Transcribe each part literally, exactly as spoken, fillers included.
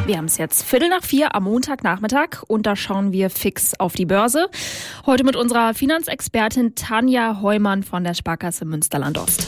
Wir haben es jetzt Viertel nach vier am Montagnachmittag und da schauen wir fix auf die Börse. Heute mit unserer Finanzexpertin Tanja Heumann von der Sparkasse Münsterland-Ost.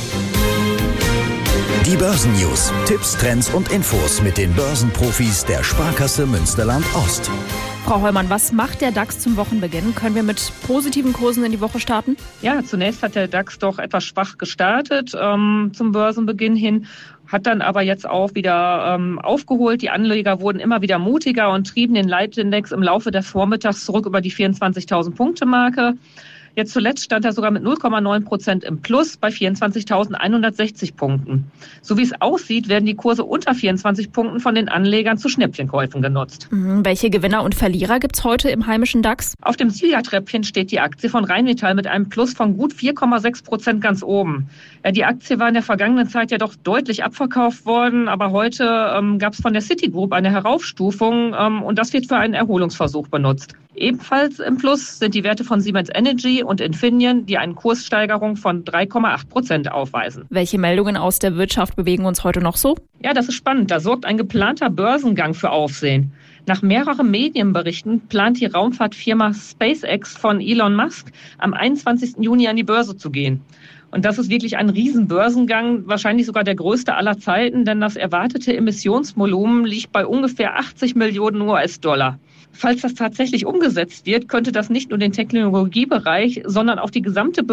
Die Börsennews, Tipps, Trends und Infos mit den Börsenprofis der Sparkasse Münsterland-Ost. Frau Heumann, was macht der DAX zum Wochenbeginn? Können wir mit positiven Kursen in die Woche starten? Ja, zunächst hat der DAX doch etwas schwach gestartet ähm, zum Börsenbeginn hin, hat dann aber jetzt auch wieder ähm, aufgeholt. Die Anleger wurden immer wieder mutiger und trieben den Leitindex im Laufe des Vormittags zurück über die vierundzwanzigtausend Punkte Marke. Jetzt zuletzt stand er sogar mit null Komma neun Prozent im Plus bei vierundzwanzigtausendeinhundertsechzig Punkten. So wie es aussieht, werden die Kurse unter vierundzwanzig Punkten von den Anlegern zu Schnäppchenkäufen genutzt. Mhm. Welche Gewinner und Verlierer gibt es heute im heimischen DAX? Auf dem Siegertreppchen steht die Aktie von Rheinmetall mit einem Plus von gut vier Komma sechs Prozent ganz oben. Ja, die Aktie war in der vergangenen Zeit ja doch deutlich abverkauft worden, aber heute ähm, gab es von der Citigroup eine Heraufstufung ähm, und das wird für einen Erholungsversuch benutzt. Ebenfalls im Plus sind die Werte von Siemens Energy und Infineon, die eine Kurssteigerung von drei Komma acht Prozent aufweisen. Welche Meldungen aus der Wirtschaft bewegen uns heute noch so? Ja, das ist spannend. Da sorgt ein geplanter Börsengang für Aufsehen. Nach mehreren Medienberichten plant die Raumfahrtfirma SpaceX von Elon Musk am einundzwanzigsten Juni an die Börse zu gehen. Und das ist wirklich ein Riesenbörsengang, wahrscheinlich sogar der größte aller Zeiten, denn das erwartete Emissionsvolumen liegt bei ungefähr achtzig Millionen U S-Dollar. Falls das tatsächlich umgesetzt wird, könnte das nicht nur den Technologiebereich, sondern auch die gesamte